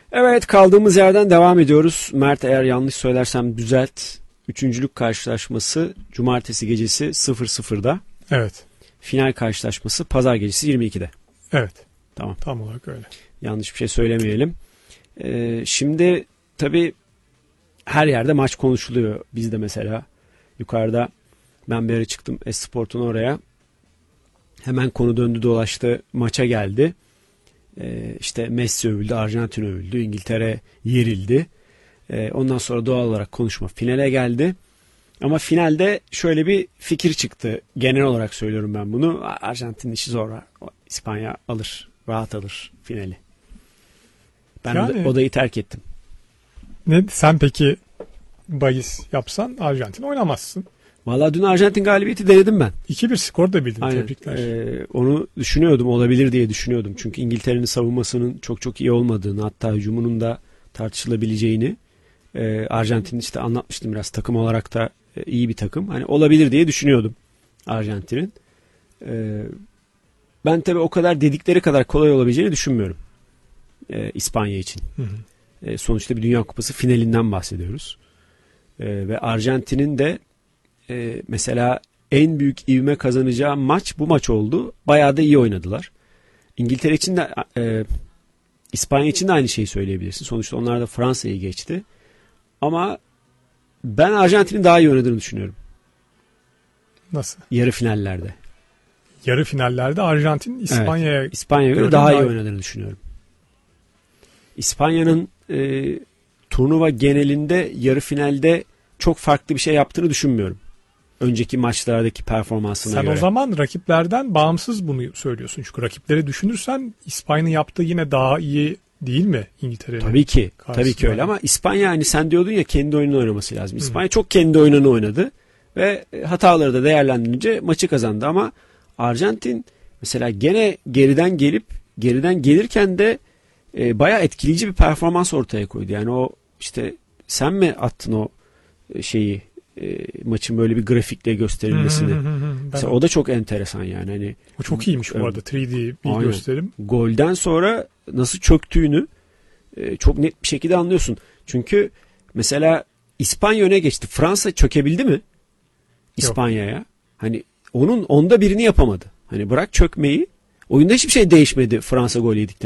Evet, kaldığımız yerden devam ediyoruz. Mert, eğer yanlış söylersem düzelt. Üçüncülük karşılaşması cumartesi gecesi 00'da. Evet. Final karşılaşması pazar gecesi 22'de. Evet. Tamam. Tam olarak öyle. Yanlış bir şey söylemeyelim. Şimdi tabii her yerde maç konuşuluyor. Biz de mesela yukarıda, ben bir ara çıktım Esport'un oraya. Hemen konu döndü dolaştı, maça geldi. İşte Messi övüldü, Arjantin övüldü, İngiltere yerildi. Ondan sonra doğal olarak konuşma finale geldi. Ama finalde şöyle bir fikir çıktı. Genel olarak söylüyorum ben bunu. Arjantin'in işi zor. İspanya alır, rahat alır finali. Ben yani, odayı terk ettim. Sen peki bahis yapsan Arjantin oynamazsın. Vallahi dün Arjantin galibiyeti denedim ben. 2-1 skor da bildin. Aynen. Tebrikler. Onu düşünüyordum, olabilir diye düşünüyordum. Çünkü İngiltere'nin savunmasının çok çok iyi olmadığını, hatta hücumunun da tartışılabileceğini, Arjantin'in işte anlatmıştım biraz, takım olarak da iyi bir takım. Hani olabilir diye düşünüyordum Arjantin'in. Ben tabii o kadar dedikleri kadar kolay olabileceğini düşünmüyorum İspanya için. Hı hı. Sonuçta bir Dünya Kupası finalinden bahsediyoruz. Ve Arjantin'in de mesela en büyük ivme kazanacağı maç bu maç oldu. Bayağı da iyi oynadılar. İngiltere için de İspanya için de aynı şeyi söyleyebilirsin. Sonuçta onlar da Fransa'yı geçti. Ama ben Arjantin'in daha iyi oynadığını düşünüyorum. Nasıl? Yarı finallerde. Yarı finallerde Arjantin İspanya'ya göre daha iyi oynadığını düşünüyorum. İspanya'nın turnuva genelinde yarı finalde çok farklı bir şey yaptığını düşünmüyorum. Önceki maçlardaki performansına Sen göre. o zaman rakiplerden bağımsız bunu söylüyorsun. Çünkü rakipleri düşünürsen İspanya'nın yaptığı yine daha iyi değil mi İngiltere'nin? Tabii ki. Tabii ki öyle ama İspanya, hani sen diyordun ya, kendi oyununu oynaması lazım. İspanya çok kendi oyununu oynadı ve hataları da değerlendirince maçı kazandı ama Arjantin mesela gene geriden gelirken de bayağı etkileyici bir performans ortaya koydu. Yani o işte, sen mi attın o şeyi, maçın böyle bir grafikle gösterilmesini? Mesela o da çok enteresan yani. Hani o çok iyiymiş bu arada, 3D bir aynen. gösterim. Golden sonra nasıl çöktüğünü çok net bir şekilde anlıyorsun. Çünkü mesela İspanya öne geçti. Fransa çökebildi mi İspanya'ya? Hani onun onda birini yapamadı. Hani bırak çökmeyi, oyunda hiçbir şey değişmedi Fransa gol yedikten